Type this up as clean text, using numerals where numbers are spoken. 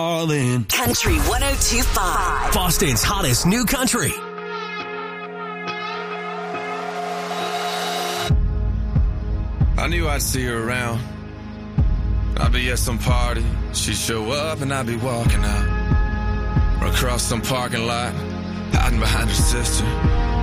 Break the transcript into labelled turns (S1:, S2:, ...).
S1: All in.
S2: Country 102.5.
S1: Boston's hottest new country.
S3: I knew I'd see her around. I'd be at some party, she'd show up and I'd be walking out. Or across some parking lot, hiding behind her sister.